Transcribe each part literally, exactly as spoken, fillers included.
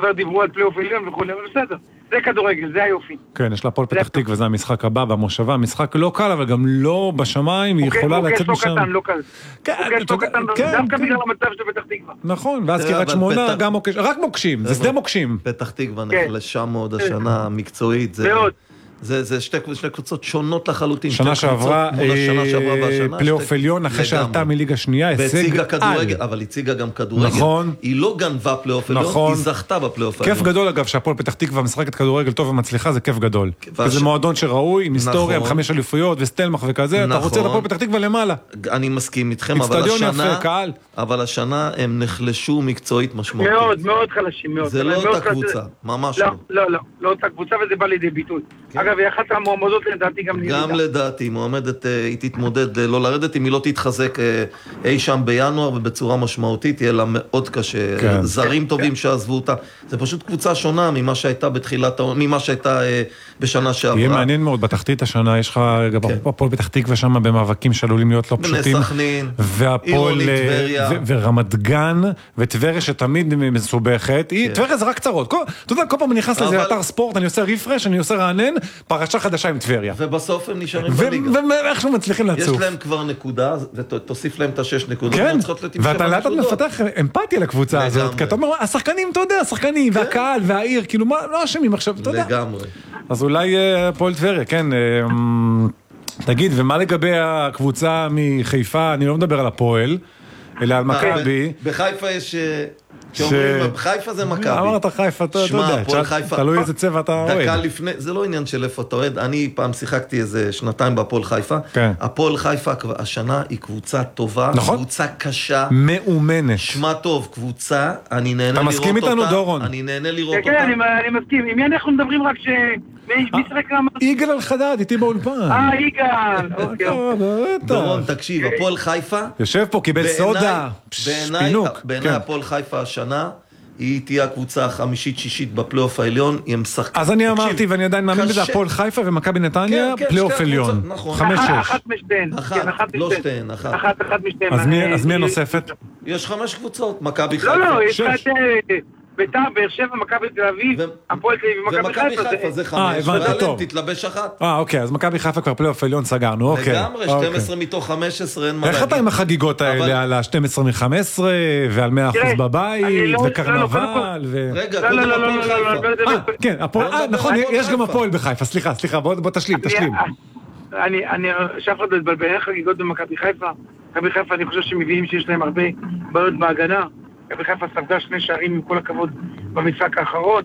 כבר דיברו על פלייאוף עליון וכו', אבל בסדר. זה כדורגל, זה היופי. כן, יש לה הפועל פתח תקווה, וזה המשחק הבא במושבה, משחק לא קל, אבל גם לא בשמיים, היא יכולה לצאת משם. הוא קטן, לא קל. הוא קטן, דווקא בגלל המצב של פתח תקווה. נכון, ואז קריית שמונה, גם מוקשים, רק מוקשים, זה שדה מוקשים. פתח תקווה נחלשה מאוד השנה, מקצועית. מאוד. זה, זה שתי, שתי קבוצות שונות לחלוטין. שנה שעברה, פלייאוף עליון, אחרי שעלתה מליגה שנייה, והציגה כדורגל, אבל הציגה גם כדורגל. נכון. היא לא גנבה פלייאוף עליון, היא זכתה בפלייאוף עליון. כיף גדול אגב, שהפועל פתח תקווה משחקת כדורגל טוב ומצליחה, זה כיף גדול. זה מועדון שראוי, עם היסטוריה, עם חמש אליפויות וסטלמח וכזה, אתה רוצה את הפועל פתח תקווה למעלה. אני מסכים איתכם, אבל השנה הם נחלשו מקצועית משמעותית. מאוד, מאוד חלשים, מאוד. זה לא אותה קבוצה, ממש לא. לא, לא, לא אותה קבוצה, וזה בא לידי ביטוי. אגב, היא אחת המועמדות לדעתי גם לירידה. גם לדעתי, מועמדת, היא תתמודד לא לרדת, אם היא לא תתחזק אי שם בינואר ובצורה משמעותית, יהיה לה מאוד קשה. זרים טובים שעזבו אותה. זה פשוט קבוצה שונה ממה שהייתה בתחילת, ממה שהייתה בשנה שעברה. יהיה מעניין מאוד, בתחתית השנה יש לך, הפועל פתח תקווה שם במאבקים שעלולים להיות לא פשוטים. בני סכנין, והפועל ורמת גן, וטבריה שתמיד מסובכת. טבריה זה רק צרות. אתה יודע, כל פעם אני נכנס לזה אתר ספורט, אני עושה ריפרש, אני עושה רענן, פרשה חדשה עם טבריה. ובסוף הם נשארים בליגה. ואיכשהו מצליחים לצוף. יש להם כבר נקודה, ותוסיף להם את השש נקודות. כן, ואתה לאט מפתח אמפתיה לקבוצה הזאת, כי אתה אומר, השחקנים, אתה יודע, השחקנים, והקהל, והעיר, כאילו, מה, לא אשמים עכשיו, אתה יודע. לגמרי. אז אולי פועל טבריה, כן. תגיד, ומה לגבי הקבוצה מחיפה, אני לא מדבר על הפועל, אלא על מכבי. בחיפה יש... שאומרים, חיפה זה מכבי. אמרת חיפה, אתה יודע, תלוי איזה צבע אתה אוהד. דקה לפני, זה לא עניין של איפה אתה אוהד, אני פעם שיחקתי איזה שנתיים בהפועל חיפה, הפועל חיפה השנה היא קבוצה טובה, קבוצה קשה, מאומנת. שמה טוב, קבוצה, אני נהנה לראות אותה. אתה מסכים איתנו, דורון? אני נהנה לראות אותה. כן, אני מסכים. עם מי אנחנו מדברים רק ש... מי שרק למה? יגאל אלחדד, איתי באולפן. אה, יגאל. דורון, תקשיב, הפועל חיפה... יושב פה, קיבל סודה, פינוק. בעיניי הפועל חיפה השנה, היא תהיה הקבוצה החמישית-שישית בפלייאוף העליון, היא משחקת. אז אני אמרתי, ואני עדיין מאמין בזה, הפועל חיפה ומכבי נתניה, פלייאוף עליון. חמש שש. אחת משתיהן. אחת, לא שתיהן, אחת. אחת, אחת משתיהן. אז מי הנוספת? יש חמש קבוצות, מכבי חיפה. לא, לא, יש לך את... ביתר, באר שבע, מכבי תל אביב, הפועל תל אביב ומכבי חיפה. זה חמש, ועליהם תתלבש אחת. אה, אוקיי, אז מכבי חיפה כבר פלייאוף עליון סגרנו, אוקיי. לגמרי, שתים עשרה מתוך חמש עשרה, אין מה להגיד. איך אתה עם החגיגות האלה, על ה-שתים עשרה מ-חמש עשרה, ועל מאה אחוז בבית, וקרנבל, ו... רגע, קודם הפועל חיפה. אה, כן, נכון, יש גם הפועל בחיפה, סליחה, סליחה, בוא תשלים, תשלים. אני, שאף אחד לא התבלבל, אין חגיגות במכבי חיפה. מכבי חיפה, אני חושב שמביאים שיש להם הרבה בעיות בהגנה. מכבי חיפה ספגה שני שערים עם כל הכבוד במשחק האחרון,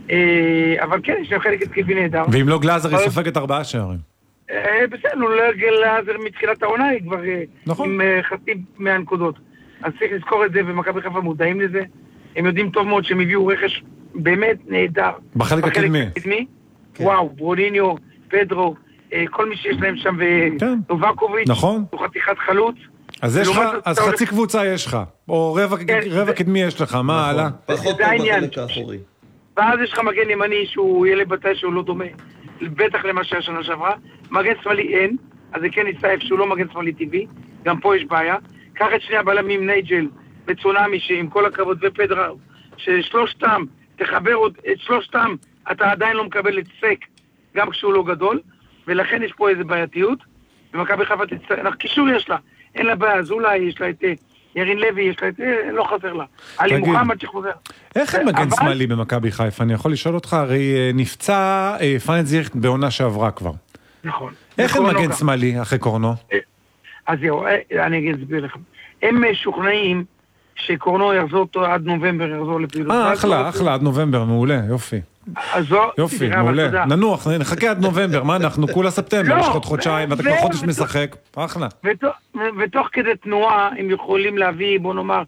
אבל כן, יש להם חלק התקפי נהדר. ואם לא גלאזר, היא סופגת ארבעה שערים. בסדר, לא גלאזר מתחילת העונה, היא כבר עם חצי מהנקודות. אז צריך לזכור את זה, ומכבי חיפה מודעים לזה. הם יודעים טוב מאוד שהם הביאו רכש באמת נהדר. בחלק הקדמי. וואו, ברוניניו, פדרו, כל מי שיש להם שם, ונובקוביץ', הוא חתיכת חלוץ. אז יש לך, אז חצי קבוצה יש לך, או רבע קדמי יש לך, מה הלאה? פחות טוב בחלק האחורי. ואז יש לך מגן ימני שהוא ילד בתאי שהוא לא דומה, בטח למה שהיה שנה שעברה. מגן שמאלי אין, אז זה כן יצטעף שהוא לא מגן שמאלי טבעי, גם פה יש בעיה. קח את שני הבלמים נייג'ל וצונמי שעם כל הכבוד ופדרו, ששלושתם, תחבר עוד את שלושתם, אתה עדיין לא מקבל את סק, גם כשהוא לא גדול, ולכן יש פה איזו בעייתיות, ומכבי חיפה תצטרך, קישור יש לה, אין לה בעיה, אז אולי יש לה את ירין לוי, יש לה את... לא חסר לה. עלי מוחמד שחוזר. איך אין מגן שמאלי במכבי חיפה? אני יכול לשאול אותך, הרי נפצע פיינד זירט בעונה שעברה כבר. נכון. איך אין מגן שמאלי אחרי קורנו? אז זהו, אני אסביר לך. הם משוכנעים שקורנו יחזור אותו עד נובמבר, יחזור לפעילות. אה, אחלה, אחלה, עד נובמבר, מעולה, יופי. יופי, מעולה. ננוח, נחכה עד נובמבר, מה אנחנו? כולה ספטמבר, יש עוד חודשיים, ואתה כבר חודש משחק, אחלה. ותוך כדי תנועה הם יכולים להביא, בוא נאמר,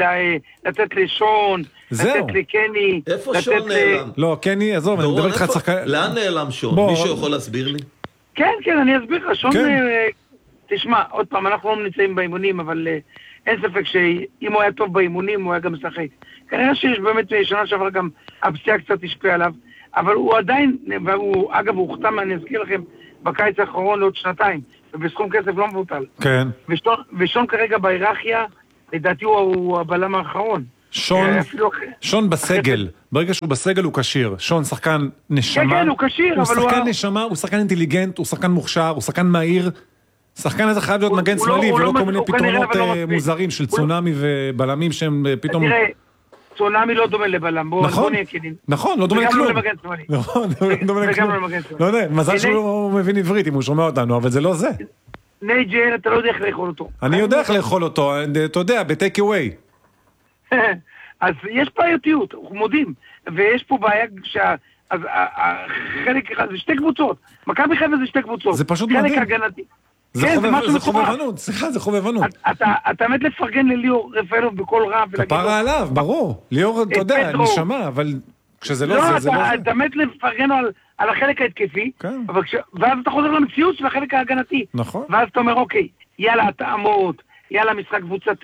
לתת לשון, לתת לקני. איפה שון נעלם? לא, קני, עזוב, אני מדבר איתך על שחקן... לאן נעלם שון? מישהו יכול להסביר לי? כן, כן, אני אסביר לך, שון... תשמע, עוד פעם, אנחנו לא נמצאים באימונים, אבל אין ספק שאם הוא היה טוב באימונים, הוא היה גם משחק. כנראה שיש באמת שנה שעברה גם הפציעה קצת השפיעה עליו, אבל הוא עדיין, והוא, אגב, הוא חתם, אני אזכיר לכם, בקיץ האחרון לעוד שנתיים, ובסכום כסף לא מבוטל. כן. ושון, ושון כרגע בהיררכיה, לדעתי הוא, הוא הבלם האחרון. שון, שון בסגל, ברגע שהוא בסגל הוא קשיר, שון שחקן נשמה, כן, כן, הוא קשיר, הוא אבל שחקן הוא... נשמה, הוא שחקן אינטליגנט, הוא שחקן מוכשר, הוא שחקן מהיר, שחקן הזה חייב להיות מגן שמאלי, ולא כל מיני פתרונות מוזרים של צונאמי ובלמים שהם פתאום... תראה, צונאמי לא דומה לבלם, בוא נהיה כנים. נכון, לא דומה לכלום. וגם לא למגן שמאלי. נכון, לא דומה לכלום. לא יודע, מזל שהוא מבין עברית אם הוא שומע אותנו, אבל זה לא זה. נייג'ל, אתה לא יודע איך לאכול אותו. אני יודע איך לאכול אותו, אתה יודע, בטייק אווי. אז יש בעייתיות, אנחנו מודים, ויש פה בעיה שה... אז חלק אחד, זה שתי קבוצות. מכבי חיפה זה שתי קבוצות. זה פשוט מדהים. חלק הגנתי. זה חובבנות, סליחה, זה חובבנות. אתה מת לפרגן לליאור רפאלוב בכל רע. כפרה עליו, ברור. ליאור, אתה יודע, נשמה, אבל כשזה לא זה, זה לא זה. אתה מת לפרגן על החלק ההתקפי, ואז אתה חוזר למציאות של החלק ההגנתי. נכון. ואז אתה אומר, אוקיי, יאללה, התאמות, יאללה, משחק קבוצתי,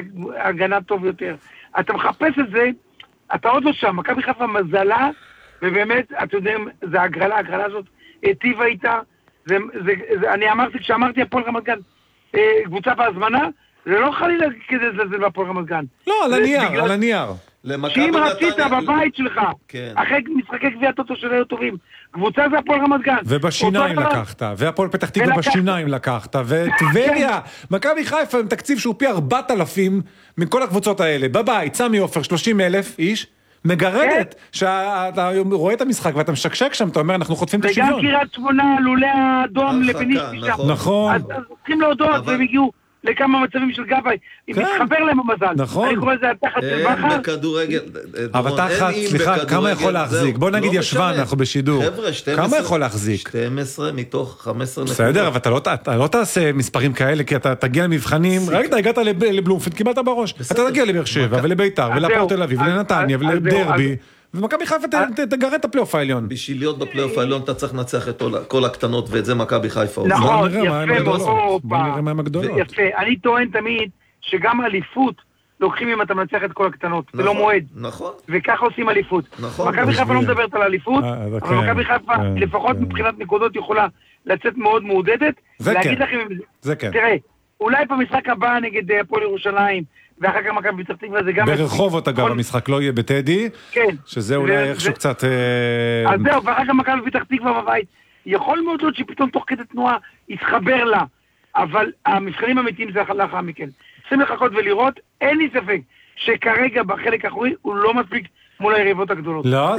הגנה טוב יותר. אתה מחפש את זה, אתה עוד לא שם. מכבי חיפה מזלה, ובאמת, אתה יודע, זה הגרלה, הגרלה הזאת היטיבה איתה. זה, זה, זה, אני אמרתי, כשאמרתי הפועל רמת גן, אה, קבוצה בהזמנה, זה לא חלילה כדי לזלזל בהפועל רמת גן. לא, על הנייר, בגלל... על הנייר. שאם רצית בבית שלך, כן. אחרי משחקי גביע הטוטו של היו טובים, קבוצה זה הפועל רמת גן. ובשיניים לקחת, והפועל פתח תקווה בשיניים לקחת, וטבריה, מכבי חיפה עם תקציב שהוא פי ארבעת אלפים מכל הקבוצות האלה, בבית, סמי עופר, שלושים אלף איש, מגרדת, שאתה רואה את המשחק ואתה משקשק שם, אתה אומר, אנחנו חוטפים את השוויון. וגם קירת שמונה, לולי האדום, לפיניש משם. נכון. אז צריכים להודות, והם הגיעו לכמה מצבים של גבי. אם מתחבר להם המזל. נכון. אני קורא לזה התחת של בכר. אין בכדורגל. אבל תחת, סליחה, כמה יכול להחזיק? בוא נגיד ישבן, אנחנו בשידור. כמה יכול להחזיק? שתים עשרה מתוך חמש עשרה נקודות. בסדר, אבל אתה לא תעשה מספרים כאלה, כי אתה תגיע למבחנים, רק אתה הגעת לבלומפילד, קיבלת בראש. אתה תגיע לבאר שבע ולביתר ולפועל תל אביב ולנתניה ולדרבי. ומכבי חיפה תגרד את הפלייאוף העליון. בשביל להיות בפלייאוף העליון אתה צריך לנצח את כל הקטנות, ואת זה מכבי חיפה עושה. נכון, יפה, בוא נראה מה הם הגדולות. יפה, אני טוען תמיד שגם אליפות לוקחים אם אתה מנצח את כל הקטנות, זה לא מועד. נכון. וככה עושים אליפות. נכון. מכבי חיפה לא מדברת על אליפות, אבל מכבי חיפה לפחות מבחינת נקודות יכולה לצאת מאוד מעודדת. זה כן. זה כן. תראה, אולי במשחק הבא נגד הפועל ירושלים, ואחר כך מכבי פתח תקווה זה גם... ברחובות אגב, המשחק לא יהיה בטדי, כן. שזה אולי איכשהו קצת... אז זהו, ואחר כך מכבי פתח תקווה בבית, יכול מאוד להיות שפתאום תוך כדי תנועה יתחבר לה, אבל המבחנים האמיתיים זה לאחר מכן. צריכים לחכות ולראות, אין לי ספק שכרגע בחלק האחורי הוא לא מספיק מול היריבות הגדולות. לא,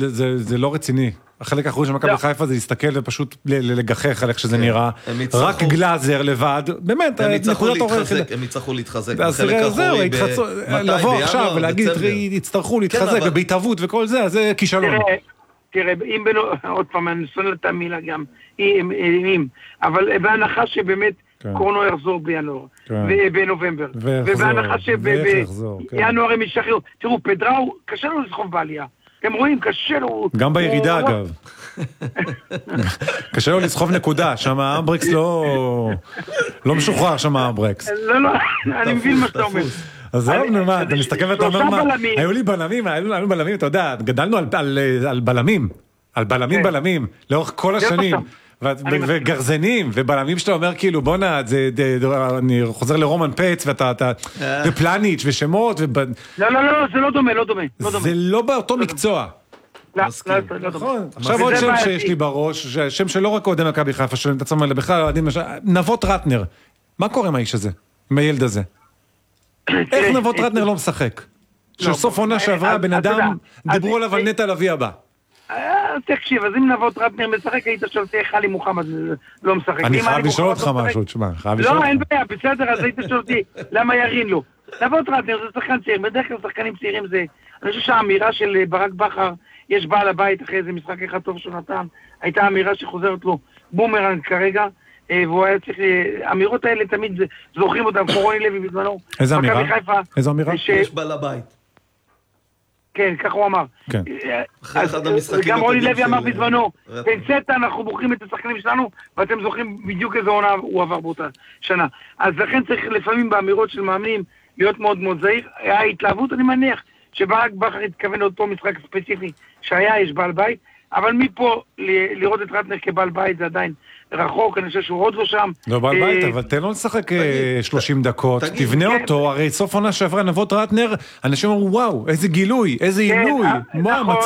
זה לא רציני. החלק האחורי של מכבי חיפה זה להסתכל ופשוט לגחך על איך שזה נראה. רק גלאזר לבד, באמת, נקודת אורך. הם יצטרכו להתחזק בחלק האחורי. לבוא עכשיו ולהגיד, יצטרכו להתחזק בהתהוות וכל זה, זה כישלון. תראה, אם בין, עוד פעם, אני שונא את המילה גם, אם, אבל בהנחה שבאמת קורנו יחזור בינואר, ובנובמבר, ובהנחה שבינואר הם ישחררו. תראו, פדראו, קשה לו לסחוב בעלייה. אתם רואים, קשה לו... גם בירידה, אגב. קשה לו לסחוב נקודה, שם האמברקס לא... לא משוחרר שם האמברקס. לא, לא, אני מבין מה שאתה אומר. אז זהו, מה, אתה מסתכל ואתה אומר מה... היו לי בלמים, היו לי בלמים, אתה יודע, גדלנו על בלמים, על בלמים בלמים, לאורך כל השנים. וגרזנים, ובלמים שאתה אומר כאילו, בוא נע, אני חוזר לרומן פץ, ופלניץ' ושמות. לא, לא, לא, זה לא דומה, לא דומה. זה לא באותו מקצוע. נכון. עכשיו עוד שם שיש לי בראש, שם שלא רק אוהדי מכבי חיפה, שואלים את עצמם, אלא בכלל, נבות רטנר. מה קורה עם האיש הזה? עם הילד הזה? איך נבות רטנר לא משחק? שסוף עונה שעברה, בן אדם, דיברו עליו על נטע לביא הבא. תקשיב, אז אם נבות רטנר משחק, היית שואל אותי, חלי מוחמד לא משחק. אני חייב לשאול אותך משהו, תשמע, חייב לשאול אותך. לא, אין בעיה, בסדר, אז היית שואל אותי, למה ירין לו? נבות רטנר זה שחקן צעיר, בדרך כלל שחקנים צעירים זה... אני חושב שהאמירה של ברק בכר, יש בעל הבית אחרי איזה משחק אחד טוב שהוא נתן, הייתה אמירה שחוזרת לו בומרנג כרגע, והוא היה צריך... האמירות האלה תמיד זוכרים אותם, רוני לוי בזמנו. איזה אמירה? איזה אמירה? יש בעל הבית. כן, כך הוא אמר. כן. גם רוני לוי אמר בזמנו, פנצטה, אנחנו בוחרים את השחקנים שלנו, ואתם זוכרים בדיוק איזה עונה הוא עבר באותה שנה. אז לכן צריך לפעמים באמירות של מאמנים להיות מאוד מאוד זהיר. היה התלהבות, אני מניח, שברק בכר התכוון לאותו משחק ספציפי שהיה, יש בעל בית, אבל מפה לראות את רטנר כבעל בית זה עדיין רחוק, אני חושב שהוא עוד לא שם. לא בעל בית, אבל תן לו לשחק שלושים דקות, תבנה אותו, הרי סוף עונה שעברה נבות רטנר, אנשים אמרו וואו, איזה גילוי, איזה עילוי, מה,